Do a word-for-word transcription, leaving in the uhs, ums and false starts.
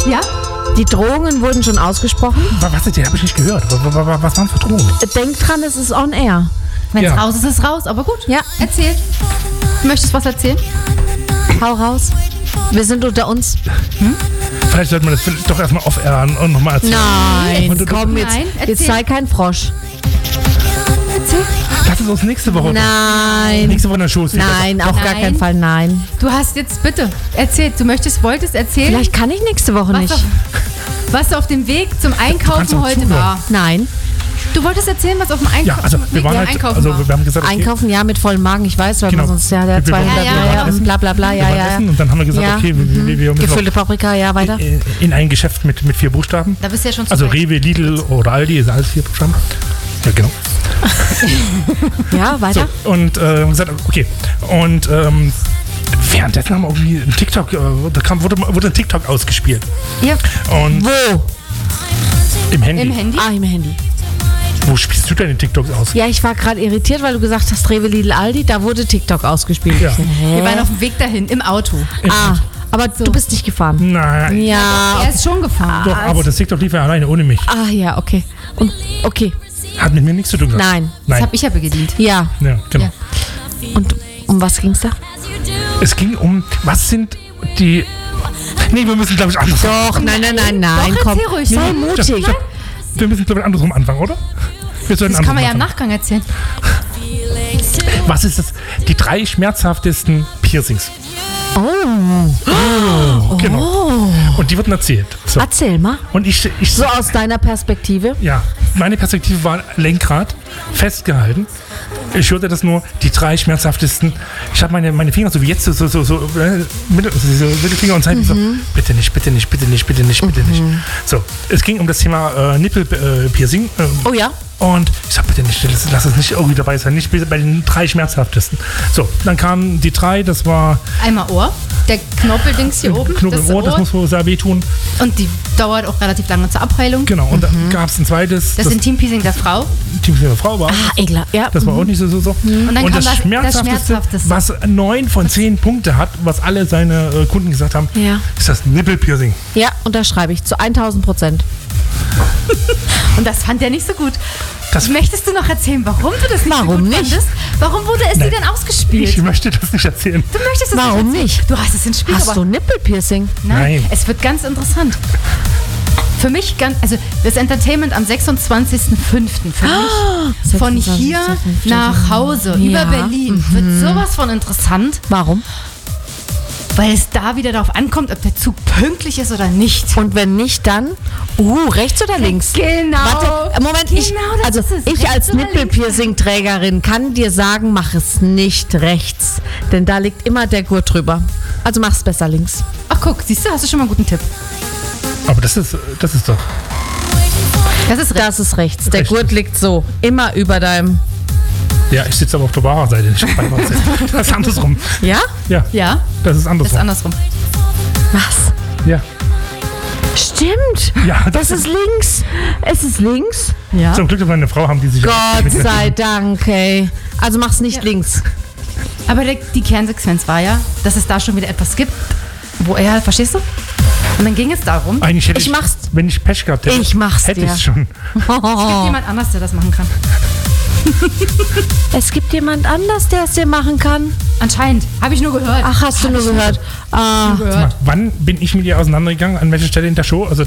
Ja? Die Drohungen wurden schon ausgesprochen. Was, was die habe ich nicht gehört. Was, was, was waren für Drohungen? Denk dran, es ist on air. Wenn es Ja. raus ist, ist es raus. Aber gut, Ja. erzähl. Du möchtest was erzählen? Hau raus. Wir sind unter uns. Vielleicht sollte man das doch erstmal off-air und nochmal erzählen. Nein, Und du- komm jetzt. Nein, Jetzt erzähl. sei kein Frosch. Erzähl. Lass es uns nächste Woche. Nein. Nächste Woche in der Show. ist wieder Nein, auf gar Nein. keinen Fall nein. Du hast jetzt, bitte, erzähl. Du möchtest, wolltest erzählen, Vielleicht kann ich nächste Woche was nicht. auf, was auf dem Weg zum kannst Einkaufen auch heute zuhören. war. Nein. Du wolltest erzählen, was auf dem Einkaufen Ja, also wir waren halt, Einkaufen also war. wir haben gesagt, okay, Einkaufen, ja, mit vollem Magen, ich weiß, weil Genau. man sonst ja der Wir waren- zweihundert, Ja, ja, ja, ja, genau. bla bla bla, wir ja, waren ja. essen und dann haben wir gesagt, Ja. okay, wir, wir, wir müssen Gefüllte Paprika, ja, weiter. noch in ein Geschäft mit, mit vier Buchstaben. Da bist du ja schon zu Also weit. Rewe, Lidl oder Aldi, ist alles vier Buchstaben. Ja, genau. Ja, weiter. So, und äh, gesagt, okay. Und ähm, währenddessen haben wir irgendwie ein TikTok, äh, da kam, wurde, wurde ein TikTok ausgespielt. Ja, Und Wo? im Handy. im Handy. Ah, im Handy. Wo spielst du deine TikToks aus? Ja, ich war gerade irritiert, weil du gesagt hast, Rewe, Lidl, Aldi, da wurde TikTok ausgespielt. Ja. Ich so, hä? Wir waren auf dem Weg dahin, im Auto. Ah, aber du bist nicht gefahren. Nein. Ja. Er ist schon gefahren. Doch, aber das TikTok lief ja alleine ohne mich. Ah, ja, okay. Und, okay, Hat mit mir nichts zu tun gehabt. nein. Das Nein. habe ich ja bedient. Ja. Ja, genau. Ja. Und um was ging's da? Es ging um, was sind die. Nee, wir müssen, glaube ich, andersrum. Doch, nein, nein, nein, nein, Doch, komm. erzähl ruhig. Sei Nee, mutig. Stopp, stopp. Wir müssen, glaube ich, andersrum anfangen, oder? Wir sollen Das kann man ja im andersrum Nachgang erzählen. anfangen. Was ist das? Die drei schmerzhaftesten Piercings. Oh, Genau. Und die wurden erzählt. So. erzähl mal. Und ich, ich So aus deiner Perspektive. ja, meine Perspektive war Lenkrad, festgehalten. Ich hörte das nur, die drei schmerzhaftesten. Ich habe meine, meine Finger so wie jetzt, so, so, so, so, äh, Mittel, so Mittelfinger und Zeigen, so, bitte nicht, bitte nicht, bitte nicht, bitte nicht, bitte nicht. So, es ging um das Thema äh, Nippelpiercing. Äh, Oh ja. Und ich sag, bitte nicht, lass, lass es nicht irgendwie dabei sein, nicht bei den drei schmerzhaftesten. So, dann kamen die drei, das war Einmal Ohr, der Knoppeldings hier oben. Knoblauch im Ohr, das muss wohl sehr wehtun. Und die dauert auch relativ lange zur Abheilung. Genau, und dann gab es ein zweites, Das, das Intimpiercing der Frau. Team für eine Frau war. Ah, ekelhaft. Ja. Das war auch nicht so, so, so. Und dann kam das, das- das Schmerzhafteste, Schmerzhafteste. was neun von zehn Punkte hat, was alle seine äh, Kunden gesagt haben, Ja. ist das Nippelpiercing. Ja, unterschreibe ich. Zu tausend Prozent. Und das fand er nicht so gut. Das- Möchtest du noch erzählen, warum du das nicht so Warum gut nicht? fandest? Warum wurde es dir denn ausgespielt? Ich möchte das nicht erzählen. du möchtest es Warum nicht? nicht? erzählen. Du hast es ins Spiel Hast du gebracht. Nippelpiercing? Nein, Nein. es wird ganz interessant. Für mich ganz, also das Entertainment am sechsundzwanzigsten fünften Für mich von hier nach Hause über Ja. Berlin wird sowas von interessant, Warum? weil es da wieder darauf ankommt, ob der Zug pünktlich ist oder nicht. Und wenn nicht, dann uh, rechts oder links? Genau. Warte, Moment, ich, Genau, das also ist es. ich Rechts als oder links? Nippelpiercing-Trägerin kann dir sagen, mach es nicht rechts, denn da liegt immer der Gurt drüber. Also mach es besser links. Ach guck, siehst du, hast du schon mal einen guten Tipp. Aber das ist, das ist doch. Das ist recht. Das ist rechts. Der Rechts. Gurt liegt so, immer über deinem. Ja, ich sitze aber auf der Fahrerseite, nicht auf der Beifahrerseite. Das ist andersrum. Ja? Ja, Ja, das ist das andersrum. ist andersrum. Was? Ja. Stimmt. Ja, Das ist links. Es ist links. Ja. Zum Glück, dass wir eine Frau haben, die sich. Gott sei Dank, ey. Also mach's nicht links. Aber der, die Kernsequenz war ja, dass es da schon wieder etwas gibt, wo er, verstehst du? Und dann ging es darum, es Eigentlich hätte Ich ich, mach's- wenn ich Pech gehabt hätte, Ich mach's hätte dir. ich es schon. gibt jemand anders, der das machen kann. Es gibt jemand anders, der es dir machen kann. Anscheinend. Habe ich nur gehört. Ach, hast du nur gehört. Ah, gehört. Wann bin ich mit ihr auseinandergegangen? An welcher Stelle in der Show? Also